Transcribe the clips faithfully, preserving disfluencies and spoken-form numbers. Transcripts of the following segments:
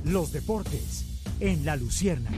los deportes en La Luciérnaga.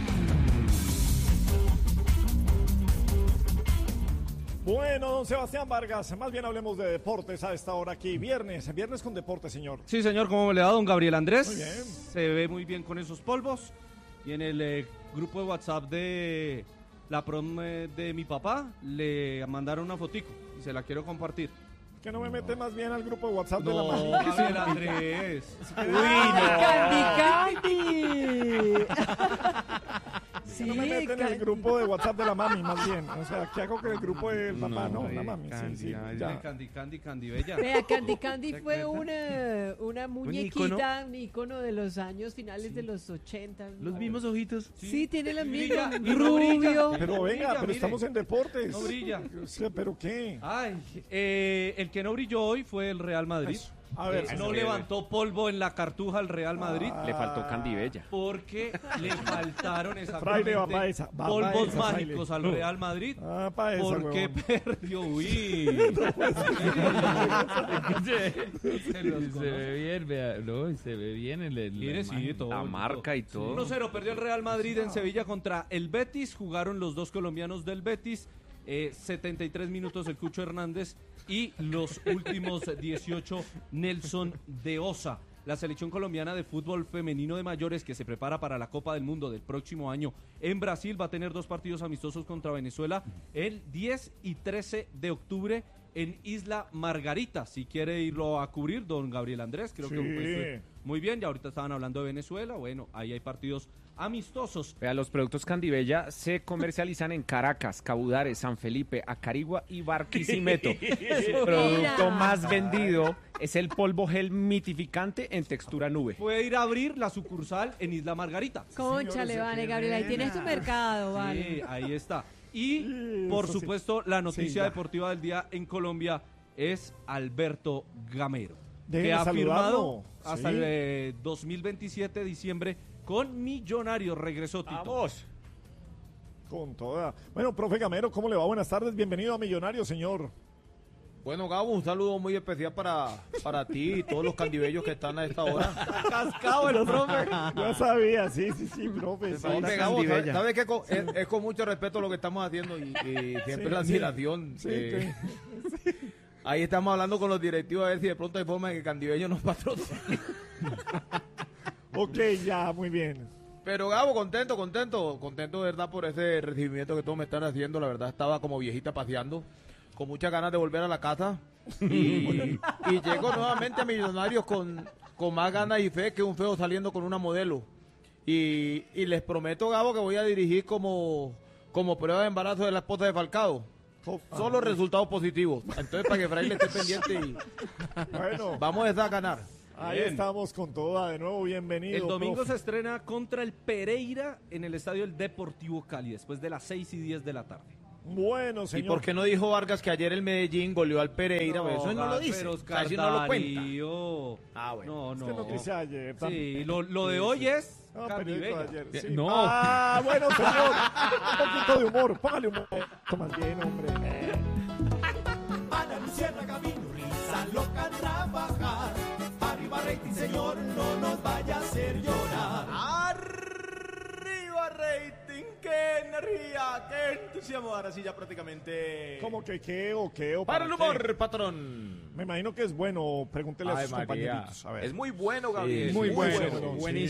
Bueno, don Sebastián Vargas, más bien hablemos de deportes a esta hora aquí. Viernes, viernes con deportes, señor. Sí, señor, ¿cómo le va, don Gabriel Andrés? Muy bien. Se ve muy bien con esos polvos. Y en el eh, grupo de WhatsApp de la prom eh, de mi papá, le mandaron una fotico y se la quiero compartir. Que no me mete más bien al grupo de WhatsApp No, de la mami. Gabriel Andrés. ¡Ay, Candy, Candy! Que no me mete en el grupo de WhatsApp de la mami, más bien. O sea, ¿qué hago con el grupo del papá? No, la mami. Candy, Sí, sí, ay, ya. Candy, Candy, Candy, bella. Vea, Candy Candy ¿Se fue acuerda? una, una muñequita, ícono. un ícono de los años finales de los ochenta. Los mismos ojitos. Sí, tiene la Brilla, misma, y no brilla. rubio. Pero No venga, brilla, pero mire. estamos en deportes. No brilla. O sea, ¿pero qué? Ay, eh, el que no brilló hoy fue el Real Madrid. Eso. A ver, Eh, sí, no sí. levantó polvo en la cartuja al Real Madrid. Le faltó Candy Bella. Porque le faltaron Fraile, exactamente va pa' esa, va pa' polvos esa, mágicos Fraile. al Real Madrid. Ah, pa' esa, Porque huevón. perdió. Uy. Se los Se conoce. ve bien, vea, no, se ve bien el, el- Mire, la, sí, imagen, todo la bonito. marca y todo. uno cero perdió el Real Madrid en Sevilla contra el Betis. Jugaron los dos colombianos del Betis. Eh, setenta y tres minutos el Cucho Hernández y los últimos dieciocho Nelson de Osa. La selección colombiana de fútbol femenino de mayores que se prepara para la Copa del Mundo del próximo año en Brasil va a tener dos partidos amistosos contra Venezuela el diez y trece de octubre en Isla Margarita. Si quiere irlo a cubrir, don Gabriel Andrés, creo Sí. que pues, muy bien. Ya ahorita estaban hablando de Venezuela. Bueno, ahí hay partidos amistosos. Vea, los productos Candy Bella se comercializan en Caracas, Cabudare, San Felipe, Acarigua y Barquisimeto. Su producto más vendido es el polvo gel mitificante en textura nube. Puede ir a abrir la sucursal en Isla Margarita. Cónchale, Señores, vale, qué Gabriela, ahí tienes tu buena. mercado, Sí, vale. ahí está. Y, Sí, por eso sí. supuesto, la Sí, noticia ya. deportiva del día en Colombia es Alberto Gamero, Déjeme que ha saludarlo. firmado hasta Sí. el eh, dos mil veintisiete, diciembre, con Millonarios. Regresó Tito. ¡Vamos! Con toda. Bueno, profe Gamero, ¿cómo le va? Buenas tardes, bienvenido a Millonarios, señor. Bueno, Gabo, un saludo muy especial para, para ti y todos los candibellos que están a esta hora. Cascado el profe. Ya sabía, sí, sí, sí, profe. sí. Hombre, Gabo, Candy ¿sabes Bella. sabe que co- es, es con mucho respeto lo que estamos haciendo y, y siempre Sí, la sí. admiración. Sí, eh, sí. Ahí estamos hablando con los directivos a ver si de pronto hay forma de que Candibello nos patrocine. Ok, ya, muy bien. Pero Gabo, contento, contento, contento de verdad por ese recibimiento que todos me están haciendo. La verdad estaba como viejita paseando, con muchas ganas de volver a la casa. Y, y llego nuevamente a Millonarios con, con más ganas y fe que un feo saliendo con una modelo. Y, y les prometo, Gabo, que voy a dirigir como, como prueba de embarazo de la esposa de Falcao. Solo resultados positivos. Entonces, para que Fraile esté pendiente y Bueno, vamos a ganar. ahí Bien. estamos con toda. De nuevo, bienvenido. El domingo profe. se estrena contra el Pereira en el estadio El Deportivo Cali, después de las seis y diez de la tarde. Bueno, ¿Y señor. por qué no dijo Vargas que ayer el Medellín goleó al Pereira? Pues eso no lo dice. Pero O sea, eso no lo cuenta. Darío. Ah, bueno. No, Es no. que noticia de ayer. Sí, también. lo, lo de Sí, hoy sí. es No, Candy periódico de Bella. ayer, sí. No. Ah, bueno, señor. Un poquito de humor. Póngale humor. Más bien, hombre. A la Luciérnaga vino risa loca a trabajar. Arriba rating, señor, no nos vaya a hacer llorar. Arriba rating, qué energía, qué entusiasmo. Ahora sí ya prácticamente. ¿Cómo que qué o qué o Para el qué? humor, patrón. Me imagino que es bueno. Pregúntele a Ay, sus María. compañeritos. A ver. Es muy bueno, Gabriel. muy bueno. bueno. Sí.